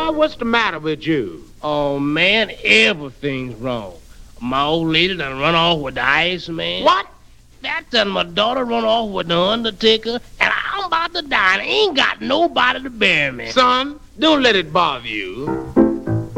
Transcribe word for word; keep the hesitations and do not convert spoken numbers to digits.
boy, what's the matter with you? Oh, man, everything's wrong. My old lady done run off with the Iceman. What? That done my daughter run off with the Undertaker, and I'm about to die, and I ain't got nobody to bury me. Son, don't let it bother you.